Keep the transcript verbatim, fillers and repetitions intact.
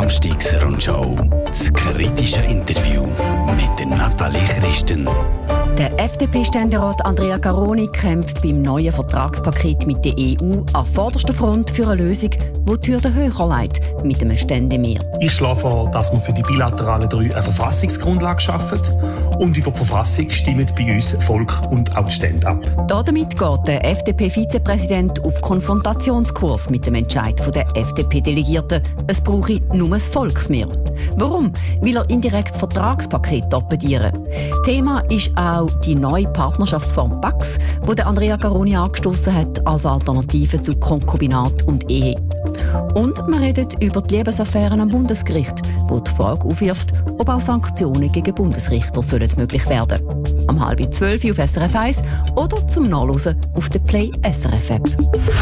Samstagsrundschau. Das kritische Interview mit der Nathalie Christen. Der F D P-Ständerat Andrea Caroni kämpft beim neuen Vertragspaket mit der E U an vorderster Front für eine Lösung, die die Hürden höher legt, mit einem Ständemehr. Ich schlage vor, dass wir für die bilateralen drei eine Verfassungsgrundlage schaffen und über die Verfassung stimmen bei uns Volk und auch die Stände ab. Damit geht der F D P-Vizepräsident auf Konfrontationskurs mit dem Entscheid der F D P-Delegierten. Es brauche nur ein Volksmehr. Warum? Weil er indirekt das Vertragspaket torpedieren. Thema ist auch die neue Partnerschaftsform PACS, die Andrea Caroni angestoßen hat als Alternative zu Konkubinat und Ehe. Und wir reden über die Liebesaffären am Bundesgericht, wo die Frage aufwirft, ob auch Sanktionen gegen Bundesrichter sollen möglich werden. Am halb zwölf auf S R F eins oder zum Nachlesen auf der Play S R F App.